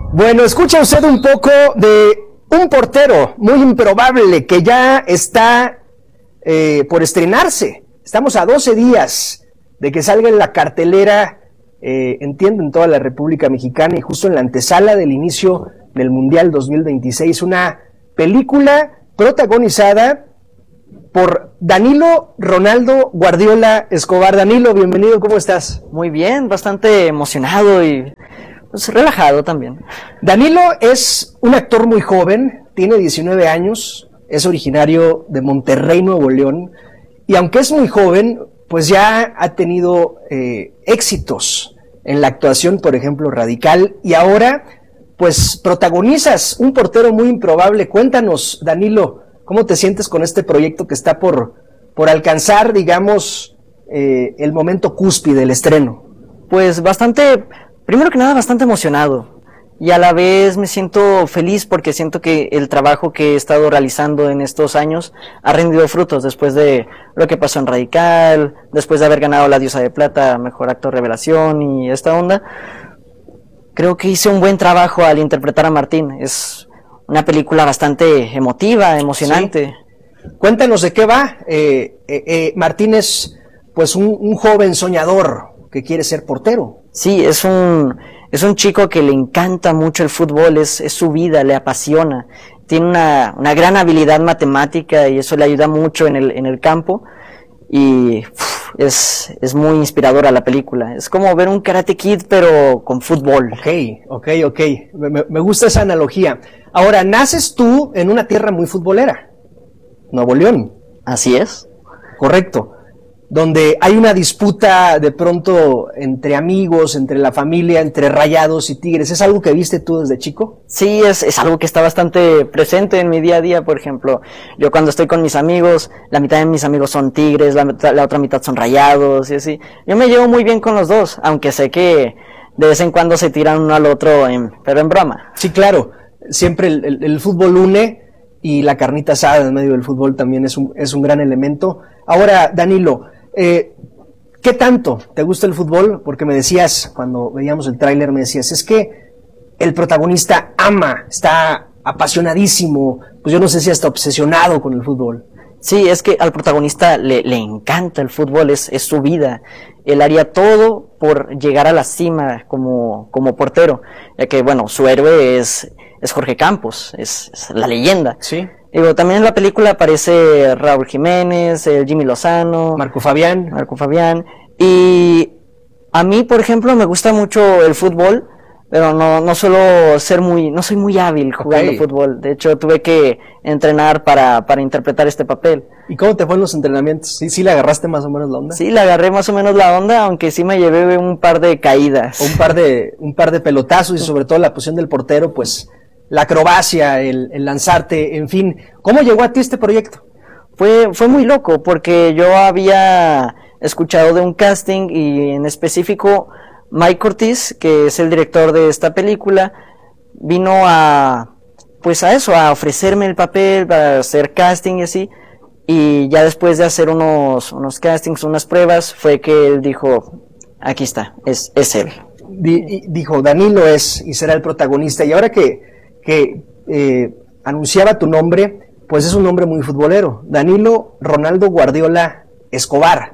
Bueno, escucha usted un poco de un portero muy improbable que ya está por estrenarse. Estamos a 12 días de que salga en la cartelera, entiendo, en toda la República Mexicana y justo en la antesala del inicio del Mundial 2026. Una película protagonizada por Danilo Ronaldo Guardiola Escobar. Danilo, bienvenido, ¿cómo estás? Muy bien, bastante emocionado y pues relajado también. Danilo es un actor muy joven, tiene 19 años, es originario de Monterrey, Nuevo León, y aunque es muy joven, pues ya ha tenido éxitos en la actuación, por ejemplo, Radical, y ahora pues protagonizas un portero muy improbable. Cuéntanos, Danilo, ¿cómo te sientes con este proyecto que está por alcanzar, digamos, el momento cúspide del estreno? Pues primero que nada bastante emocionado y a la vez me siento feliz porque siento que el trabajo que he estado realizando en estos años ha rendido frutos después de lo que pasó en Radical, después de haber ganado la Diosa de Plata, Mejor Actor Revelación y esta onda. Creo que hice un buen trabajo al interpretar a Martín. Es una película bastante emotiva, emocionante. Sí. Cuéntanos de qué va. Martín es pues un joven soñador que quiere ser portero. Sí, es un chico que le encanta mucho el fútbol, es su vida, le apasiona. Tiene una gran habilidad matemática y eso le ayuda mucho en el campo. Y es muy inspiradora la película. Es como ver un Karate Kid pero con fútbol. Ok. Me gusta esa analogía. Ahora, naces tú en una tierra muy futbolera, Nuevo León. Así es. Correcto. Donde hay una disputa de pronto entre amigos, entre la familia, entre Rayados y Tigres. ¿Es algo que viste tú desde chico? Sí, es algo que está bastante presente en mi día a día. Por ejemplo, yo cuando estoy con mis amigos, la mitad de mis amigos son Tigres, la otra mitad son Rayados y así. Yo me llevo muy bien con los dos, aunque sé que de vez en cuando se tiran uno al otro, pero en broma. Sí, claro. Siempre el fútbol une y la carnita asada en medio del fútbol también es un gran elemento. Ahora, Danilo, ¿qué tanto te gusta el fútbol? Porque me decías, cuando veíamos el tráiler, me decías, es que el protagonista está apasionadísimo, pues yo no sé si hasta obsesionado con el fútbol. Sí, es que al protagonista le encanta el fútbol, es su vida. Él haría todo por llegar a la cima como portero, ya que, bueno, su héroe es Jorge Campos, es la leyenda. Sí. Digo, también en la película aparece Raúl Jiménez, Jimmy Lozano, Marco Fabián. Y a mí, por ejemplo, me gusta mucho el fútbol, pero no soy muy hábil jugando fútbol. De hecho, tuve que entrenar para interpretar este papel. ¿Y cómo te fue en los entrenamientos? ¿Sí le agarraste más o menos la onda? Sí, le agarré más o menos la onda, aunque sí me llevé un par de caídas. Un par de pelotazos y sobre todo la posición del portero, pues la acrobacia, el lanzarte, en fin. ¿Cómo llegó a ti este proyecto? Fue muy loco, porque yo había escuchado de un casting y en específico Mike Ortiz, que es el director de esta película, vino a ofrecerme el papel para hacer casting y así, y ya después de hacer unos castings, unas pruebas, fue que él dijo, aquí está, es él. Dijo, Danilo es y será el protagonista, y ahora que anunciaba tu nombre, pues es un nombre muy futbolero, Danilo Ronaldo Guardiola Escobar.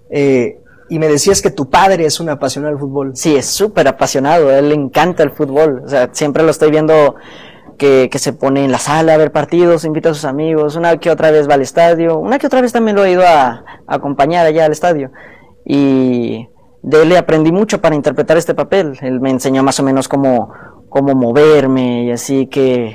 Y me decías que tu padre es un apasionado del fútbol. Sí, es súper apasionado, a él le encanta el fútbol, o sea, siempre lo estoy viendo que se pone en la sala a ver partidos, invita a sus amigos, una que otra vez va al estadio, una que otra vez también lo he ido a acompañar allá al estadio, y de él le aprendí mucho para interpretar este papel. Él me enseñó más o menos cómo moverme y así, qué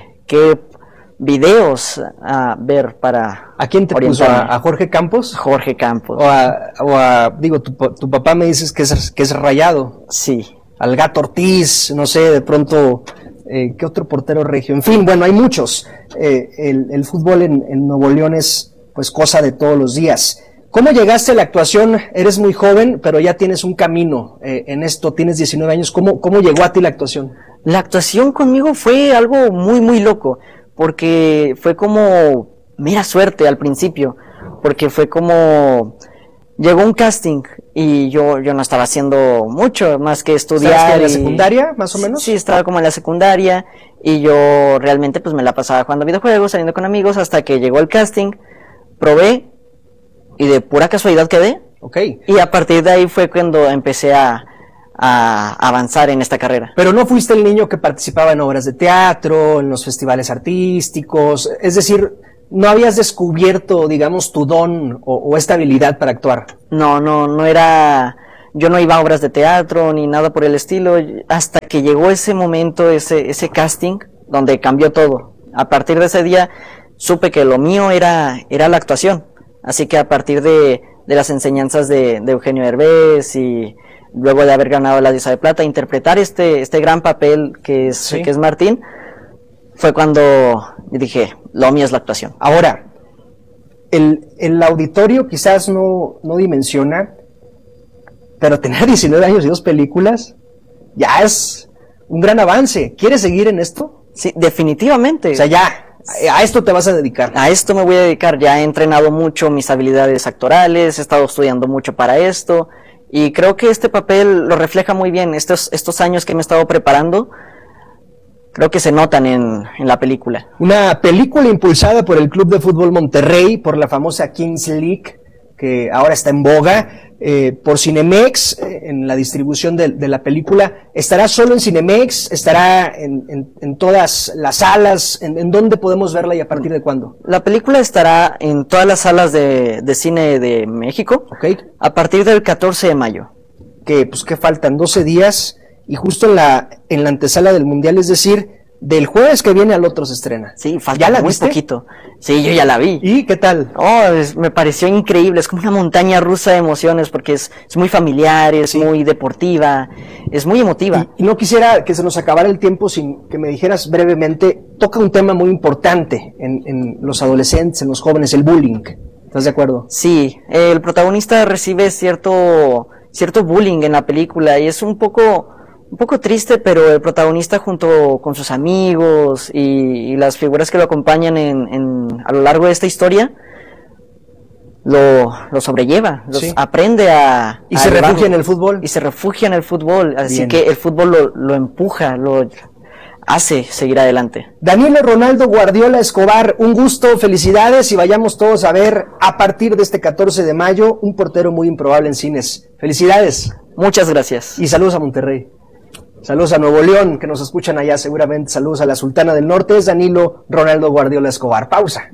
videos a ver para... ¿A quién te puso? ¿A Jorge Campos? Jorge Campos. Digo, tu papá me dices que es Rayado. Sí. Al Gato Ortiz, no sé, de pronto, ¿qué otro portero regio? En fin, bueno, hay muchos. El fútbol en Nuevo León es pues cosa de todos los días. ¿Cómo llegaste a la actuación? Eres muy joven, pero ya tienes un camino en esto, tienes 19 años. ¿Cómo llegó a ti la actuación? La actuación conmigo fue algo muy, muy loco, porque fue como mera suerte al principio, porque fue como... Llegó un casting y yo no estaba haciendo mucho más que estudiar. ¿Estabas en la secundaria, más o menos? Sí, estaba como en la secundaria, y yo realmente pues me la pasaba jugando videojuegos, saliendo con amigos, hasta que llegó el casting, probé, y de pura casualidad quedé. Okay. Y a partir de ahí fue cuando empecé a avanzar en esta carrera. Pero no fuiste el niño que participaba en obras de teatro, en los festivales artísticos, es decir, no habías descubierto, digamos, tu don o esta habilidad para actuar. No era, yo no iba a obras de teatro ni nada por el estilo, hasta que llegó ese momento, ese casting, donde cambió todo. A partir de ese día supe que lo mío era la actuación, así que a partir de las enseñanzas de Eugenio Derbez y luego de haber ganado la Diosa de Plata, interpretar este gran papel que es Martín, fue cuando dije, lo mío es la actuación. Ahora, el auditorio quizás no dimensiona, pero tener 19 años y 2 películas ya es un gran avance. ¿Quieres seguir en esto? Sí, definitivamente. O sea, ya, a esto te vas a dedicar. A esto me voy a dedicar. Ya he entrenado mucho mis habilidades actorales, he estado estudiando mucho para esto, y creo que este papel lo refleja muy bien. Estos años que me he estado preparando, creo que se notan en la película. Una película impulsada por el Club de Fútbol Monterrey, por la famosa Kings League, que ahora está en boga, por Cinemex, en la distribución de la película. ¿Estará solo en Cinemex? ¿Estará en todas las salas? ¿En dónde podemos verla y a partir de cuándo? La película estará en todas las salas de cine de México, okay, a partir del 14 de mayo. Que faltan 12 días, y justo en la antesala del Mundial, es decir, del jueves que viene al otro se estrena. Sí, falta muy poquito. Sí, yo ya la vi. ¿Y qué tal? Me pareció increíble, es como una montaña rusa de emociones, porque es muy familiar, es muy deportiva, es muy emotiva. Y no quisiera que se nos acabara el tiempo sin que me dijeras brevemente, toca un tema muy importante en los adolescentes, en los jóvenes, el bullying. ¿Estás de acuerdo? Sí, el protagonista recibe cierto bullying en la película, y es un poco triste, pero el protagonista, junto con sus amigos y las figuras que lo acompañan a lo largo de esta historia, lo sobrelleva, aprende a... Y se refugia en el fútbol. Y se refugia en el fútbol, así Bien. Que el fútbol lo empuja, lo hace seguir adelante. Danilo Ronaldo Guardiola Escobar, un gusto, felicidades, y vayamos todos a ver a partir de este 14 de mayo un portero muy improbable en cines. Felicidades. Muchas gracias. Y saludos a Monterrey. Saludos a Nuevo León, que nos escuchan allá seguramente. Saludos a la Sultana del Norte. Es Danilo Ronaldo Guardiola Escobar. Pausa.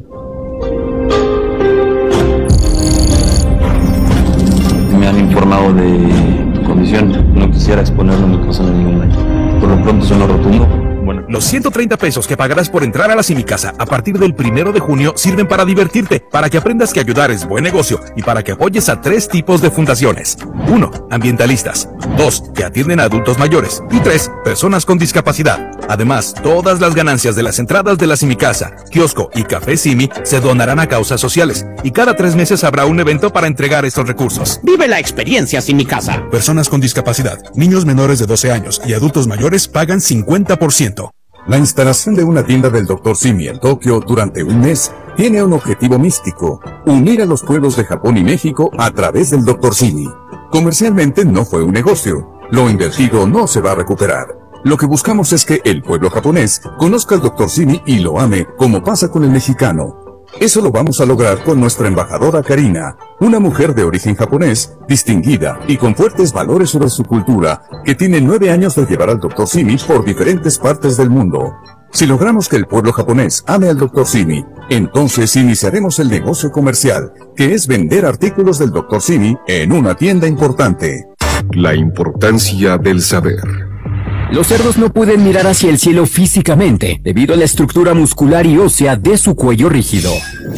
Me han informado de tu condición. No quisiera exponerlo ni causarle ningún daño. Por lo pronto sueno rotundo. Bueno. Los 130 pesos que pagarás por entrar a la Simicasa a partir del 1 de junio sirven para divertirte, para que aprendas que ayudar es buen negocio y para que apoyes a 3 tipos de fundaciones. 1. Ambientalistas. 2. Que atienden a adultos mayores. Y 3. Personas con discapacidad. Además, todas las ganancias de las entradas de la Simicasa, kiosco y café Simi se donarán a causas sociales. Y cada 3 meses habrá un evento para entregar estos recursos. Vive la experiencia Simicasa. Personas con discapacidad, niños menores de 12 años y adultos mayores pagan 50%. La instalación de una tienda del Dr. Simi en Tokio durante un mes tiene un objetivo místico: unir a los pueblos de Japón y México a través del Dr. Simi. Comercialmente no fue un negocio. Lo invertido no se va a recuperar. Lo que buscamos es que el pueblo japonés conozca al Dr. Simi y lo ame, como pasa con el mexicano. Eso lo vamos a lograr con nuestra embajadora Karina, una mujer de origen japonés, distinguida y con fuertes valores sobre su cultura, que tiene 9 años de llevar al Dr. Simi por diferentes partes del mundo. Si logramos que el pueblo japonés ame al Dr. Simi, entonces iniciaremos el negocio comercial, que es vender artículos del Dr. Simi en una tienda importante. La importancia del saber. Los cerdos no pueden mirar hacia el cielo físicamente, debido a la estructura muscular y ósea de su cuello rígido.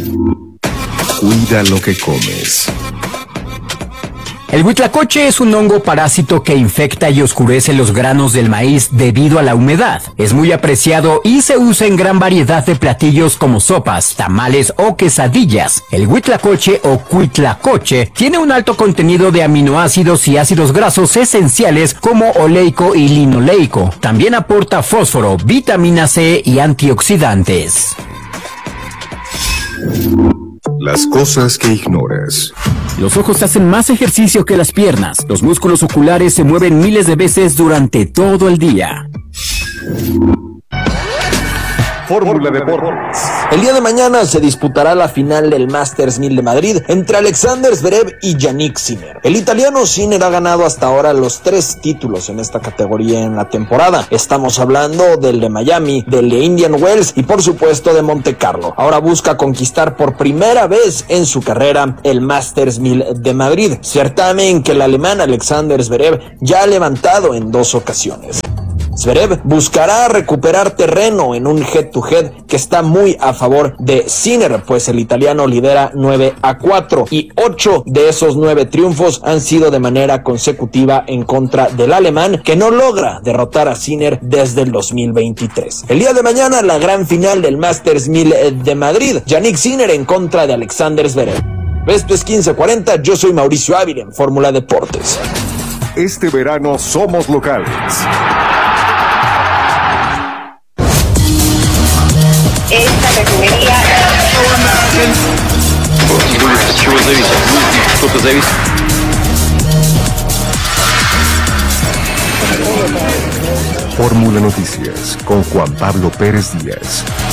Cuida lo que comes. El huitlacoche es un hongo parásito que infecta y oscurece los granos del maíz debido a la humedad. Es muy apreciado y se usa en gran variedad de platillos como sopas, tamales o quesadillas. El huitlacoche o cuitlacoche tiene un alto contenido de aminoácidos y ácidos grasos esenciales como oleico y linoleico. También aporta fósforo, vitamina C y antioxidantes. Las cosas que ignoras. Los ojos hacen más ejercicio que las piernas. Los músculos oculares se mueven miles de veces durante todo el día. Fórmula Deportes. El día de mañana se disputará la final del Masters 1000 de Madrid entre Alexander Zverev y Jannik Sinner. El italiano Sinner ha ganado hasta ahora los 3 títulos en esta categoría en la temporada. Estamos hablando del de Miami, del de Indian Wells y por supuesto de Monte Carlo. Ahora busca conquistar por primera vez en su carrera el Masters 1000 de Madrid, certamen que el alemán Alexander Zverev ya ha levantado en 2 ocasiones. Zverev buscará recuperar terreno en un head-to-head que está muy a favor de Sinner, pues el italiano lidera 9-4 y 8 de esos 9 triunfos han sido de manera consecutiva en contra del alemán, que no logra derrotar a Sinner desde el 2023. El día de mañana la gran final del Masters 1000 de Madrid, Jannik Sinner en contra de Alexander Zverev. Esto es 1540, yo soy Mauricio Ávila en Fórmula Deportes. Este verano somos locales. Esta refinería. Fórmula Noticias con Juan Pablo Pérez Díaz.